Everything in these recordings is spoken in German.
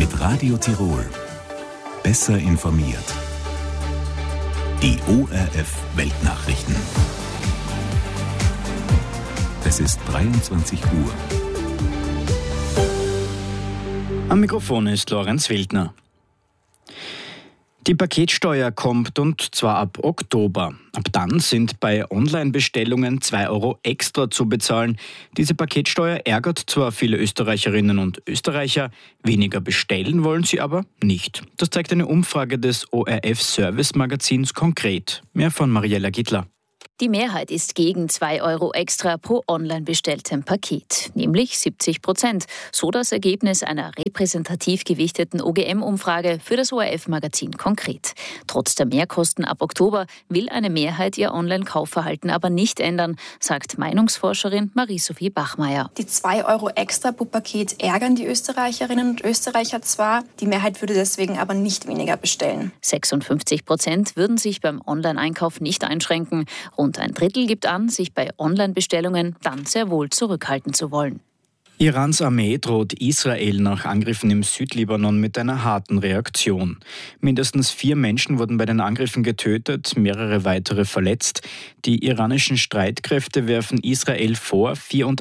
Mit Radio Tirol. Besser informiert. Die ORF Weltnachrichten. Es ist 23 Uhr. Am Mikrofon ist Lorenz Wildner. Die Paketsteuer kommt, und zwar ab Oktober. Ab dann sind bei Online-Bestellungen 2 € extra zu bezahlen. Diese Paketsteuer ärgert zwar viele Österreicherinnen und Österreicher, weniger bestellen wollen sie aber nicht. Das zeigt eine Umfrage des ORF-Service-Magazins konkret. Mehr von Mariella Gittler. Die Mehrheit ist gegen 2 € extra pro online bestelltem Paket, nämlich 70%. So das Ergebnis einer repräsentativ gewichteten OGM-Umfrage für das ORF-Magazin konkret. Trotz der Mehrkosten ab Oktober will eine Mehrheit ihr Online-Kaufverhalten aber nicht ändern, sagt Meinungsforscherin Marie-Sophie Bachmeier. Die 2 € extra pro Paket ärgern die Österreicherinnen und Österreicher zwar, die Mehrheit würde deswegen aber nicht weniger bestellen. 56% würden sich beim Online-Einkauf nicht einschränken. Rund ein Drittel gibt an, sich bei Online-Bestellungen dann sehr wohl zurückhalten zu wollen. Irans Armee droht Israel nach Angriffen im Südlibanon mit einer harten Reaktion. Mindestens 4 Menschen wurden bei den Angriffen getötet, mehrere weitere verletzt. Die iranischen Streitkräfte werfen Israel vor,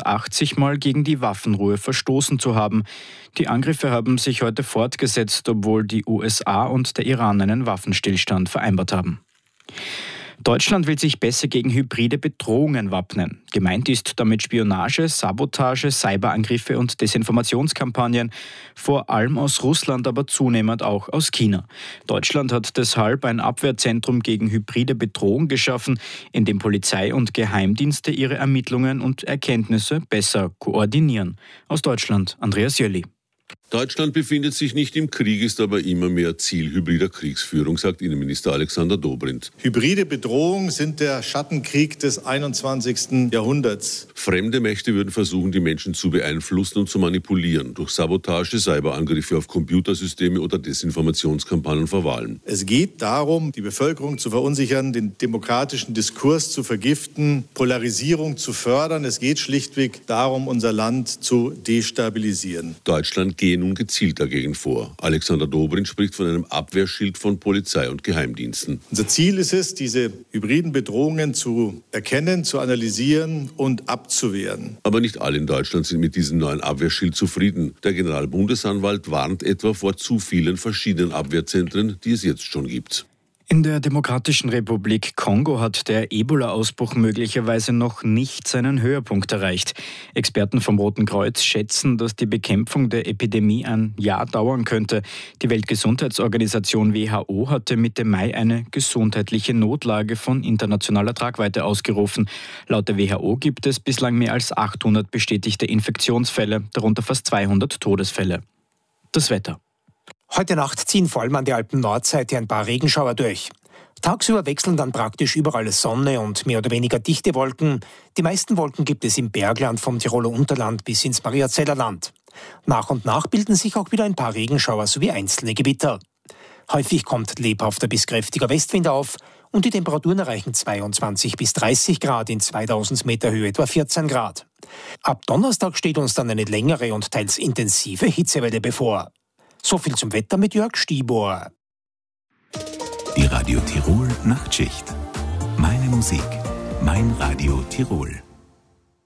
84 Mal gegen die Waffenruhe verstoßen zu haben. Die Angriffe haben sich heute fortgesetzt, obwohl die USA und der Iran einen Waffenstillstand vereinbart haben. Deutschland will sich besser gegen hybride Bedrohungen wappnen. Gemeint ist damit Spionage, Sabotage, Cyberangriffe und Desinformationskampagnen, vor allem aus Russland, aber zunehmend auch aus China. Deutschland hat deshalb ein Abwehrzentrum gegen hybride Bedrohung geschaffen, in dem Polizei und Geheimdienste ihre Ermittlungen und Erkenntnisse besser koordinieren. Aus Deutschland, Andreas Jöli. Deutschland befindet sich nicht im Krieg, ist aber immer mehr Ziel hybrider Kriegsführung, sagt Innenminister Alexander Dobrindt. Hybride Bedrohungen sind der Schattenkrieg des 21. Jahrhunderts. Fremde Mächte würden versuchen, die Menschen zu beeinflussen und zu manipulieren, durch Sabotage, Cyberangriffe auf Computersysteme oder Desinformationskampagnen vor Wahlen. Es geht darum, die Bevölkerung zu verunsichern, den demokratischen Diskurs zu vergiften, Polarisierung zu fördern. Es geht schlichtweg darum, unser Land zu destabilisieren. Deutschland gehe nun gezielt dagegen vor. Alexander Dobrindt spricht von einem Abwehrschild von Polizei und Geheimdiensten. Unser Ziel ist es, diese hybriden Bedrohungen zu erkennen, zu analysieren und abzuwehren. Aber nicht alle in Deutschland sind mit diesem neuen Abwehrschild zufrieden. Der Generalbundesanwalt warnt etwa vor zu vielen verschiedenen Abwehrzentren, die es jetzt schon gibt. In der Demokratischen Republik Kongo hat der Ebola-Ausbruch möglicherweise noch nicht seinen Höhepunkt erreicht. Experten vom Roten Kreuz schätzen, dass die Bekämpfung der Epidemie ein Jahr dauern könnte. Die Weltgesundheitsorganisation WHO hatte Mitte Mai eine gesundheitliche Notlage von internationaler Tragweite ausgerufen. Laut der WHO gibt es bislang mehr als 800 bestätigte Infektionsfälle, darunter fast 200 Todesfälle. Das Wetter. Heute Nacht ziehen vor allem an der Alpen-Nordseite ein paar Regenschauer durch. Tagsüber wechseln dann praktisch überall Sonne und mehr oder weniger dichte Wolken. Die meisten Wolken gibt es im Bergland vom Tiroler Unterland bis ins Mariazeller Land. Nach und nach bilden sich auch wieder ein paar Regenschauer sowie einzelne Gewitter. Häufig kommt lebhafter bis kräftiger Westwind auf und die Temperaturen erreichen 22 bis 30 Grad, in 2000 Meter Höhe etwa 14 Grad. Ab Donnerstag steht uns dann eine längere und teils intensive Hitzewelle bevor. So viel zum Wetter mit Jörg Stibor. Die Radio Tirol Nachtschicht. Meine Musik, mein Radio Tirol.